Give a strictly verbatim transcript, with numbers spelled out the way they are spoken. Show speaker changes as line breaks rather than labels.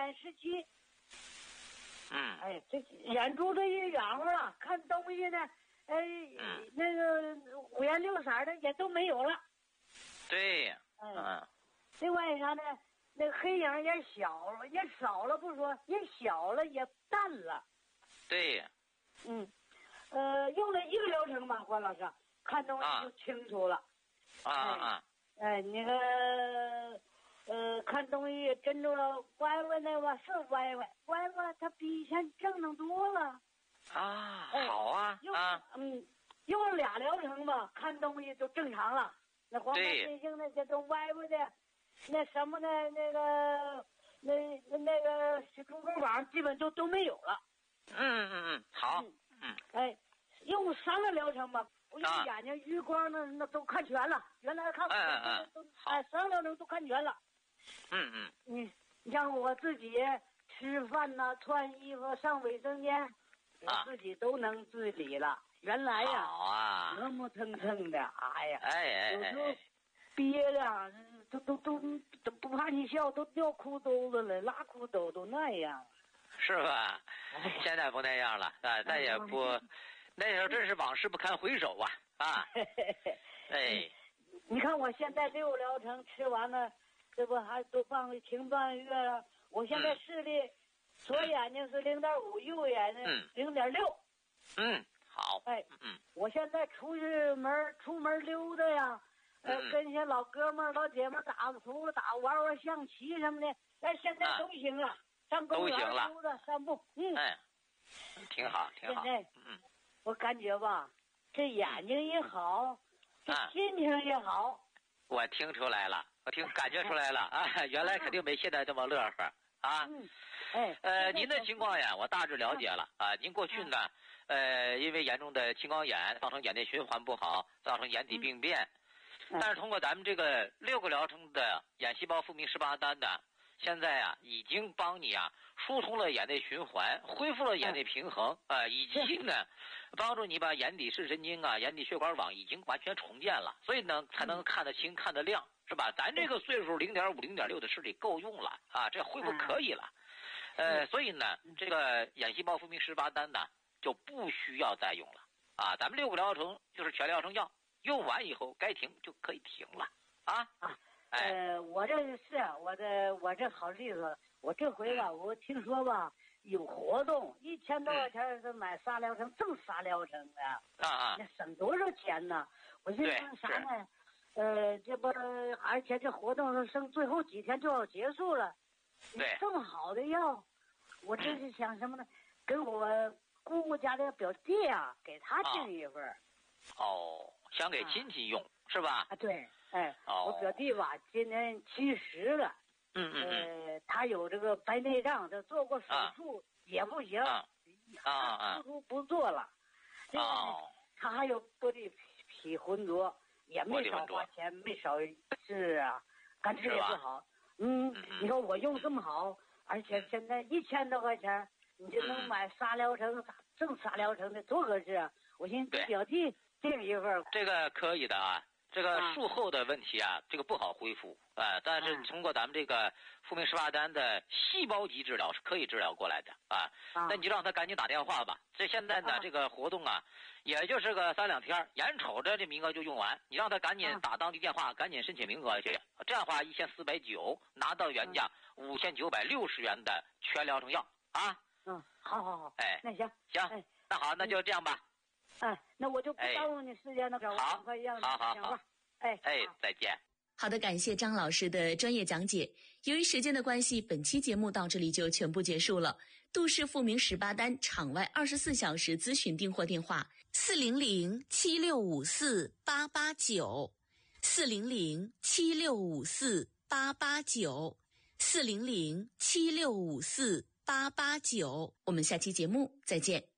眼十七。
嗯，
哎，这眼珠子一圆乎了，看东西呢，哎，
嗯、
那个五颜六色的也都没有了。
对呀，
嗯。
嗯。
另外啥呢？那个黑影也小了，也少了不说，也小了，也淡了。
对呀。
嗯，呃，用了一个疗程吧，关老师，看东西就清楚了。
啊啊。
哎，哎那个。呃，看东西真着了，歪歪那吧是歪歪，歪歪它比以前正能多了。
啊，
哎、
好啊啊，
嗯，用了俩疗程吧，看东西就正常了。那黄斑变性那些都歪歪的，那什么呢？那个那那个猪沟网基本就都没有了。
嗯嗯嗯，好，
嗯，
嗯
哎，用三个疗程吧，我用眼睛余光那那都看全了，原来看
嗯嗯
都哎三个疗程都看全了。
嗯嗯，
你让我自己吃饭呐、穿衣服、上卫生间，我自己都能自理了。原来呀，
好啊，
磨磨蹭蹭的，哎呀，
哎哎，
有时候憋的都都都都不怕你笑，都掉裤兜子了，拉裤兜都那样，
是吧？
哎、
现在不那样了啊，再也不，那时候真是往事不堪回首啊啊！哎，
你看我现在六疗程吃完了。这不还都半个停半个月了？我现在视力，左眼睛是零点五，右眼睛零点六。
嗯，好。
哎，
嗯，
我现在出去门出门溜达呀，呃，
嗯、
跟些老哥们儿、老姐们儿打个扑克、打玩玩象棋什么的，哎，现在都行了。啊、上公园溜达、散步，嗯，
哎，挺好，挺好。
现在，
嗯，
我感觉吧，这眼睛也好，这心情也好。
我听出来了。我听感觉出来了啊，原来肯定没现在这么乐呵啊。
嗯，哎，
呃，您的情况呀，我大致了解了啊。您过去呢，呃，因为严重的青光眼，造成眼内循环不好，造成眼底病变。但是通过咱们这个六个疗程的眼细胞复明十八单呢，现在啊，已经帮你啊疏通了眼内循环，恢复了眼内平衡啊，以及呢，帮助你把眼底视神经啊、眼底血管网已经完全重建了，所以呢，才能看得清、看得亮。是吧？咱这个岁数零点五、零点六的视力够用了啊，这恢复可以了。呃，所以呢，这个眼细胞复明十八单呢就不需要再用了啊。咱们六个疗程就是全疗程药，用完以后该停就可以停了啊。
啊，呃，我这是我这我这好例子，我这回吧，我听说吧有活动，一千多块钱是买仨疗程，挣仨疗程的
啊啊，
那省多少钱呢？我寻思啥呢？呃，这不，而且这活动剩最后几天就要结束了，
对，
这么好的药，我这是想什么呢？跟我姑姑家的表弟啊，给他订一份。
哦，想给亲戚用、啊、是吧？
啊，对，哎，
哦、
我表弟吧，今年七十了，
嗯嗯
嗯，呃，他有这个白内障，他做过手术、啊、也不行，
啊啊，
手术不做了。
哦，
他还有玻璃体浑浊。也没少花钱，没少治啊，干吃也不好。嗯，嗯你说我用这么好，而且现在一千多块钱，你就能买仨疗程，挣仨疗程的，多合适啊！我寻思给表弟订一份。
这个可以的啊，这个术后的问题啊，这个不好恢复啊，但是通过咱们这个复明十八单的细胞级治疗是可以治疗过来的啊。那你就让他赶紧打电话吧。这现在呢，这个活动啊。也就是个三两天，眼瞅着这名额就用完，你让他赶紧打当地电话，赶紧申请名额去。这样的话，一千四百九拿到原价五千九百六十元的全疗程药啊！
嗯，好好好，
哎，
那行
行，
哎，
那好，那就这样吧。
哎，那我就不耽误你时间了，我
好，
快让你
好好好，
哎
哎，再见。
好的，感谢张老师的专业讲解。由于时间的关系，本期节目到这里就全部结束了。杜氏复明十八单场外二十四小时咨询订货电话：四零零七六五四八八九，四零零七六五四八八九，四零零七六五四八八九。我们下期节目再见。